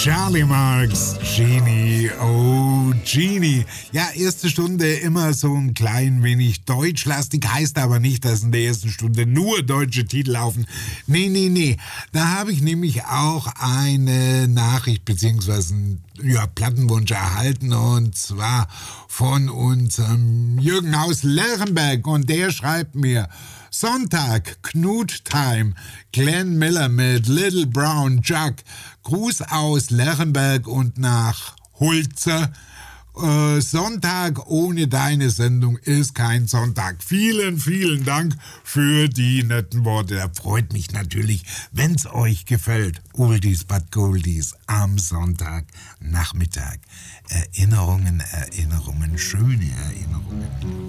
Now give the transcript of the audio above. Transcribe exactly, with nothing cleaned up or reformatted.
Charlie Marx, Genie, oh Genie. Ja, erste Stunde immer so ein klein wenig deutschlastig, heißt aber nicht, dass in der ersten Stunde nur deutsche Titel laufen. Nee, nee, nee. Da habe ich nämlich auch eine Nachricht beziehungsweise einen ja, Plattenwunsch erhalten und zwar von unserem Jürgen aus Lerchenberg und der schreibt mir: Sonntag, Knut Time, Glenn Miller mit Little Brown Jug. Gruß aus Lerchenberg und nach Hulze. Äh, Sonntag ohne deine Sendung ist kein Sonntag. Vielen, vielen Dank für die netten Worte. Das freut mich natürlich, wenn es euch gefällt. Oldies but Goldies am Sonntagnachmittag. Erinnerungen, Erinnerungen, schöne Erinnerungen.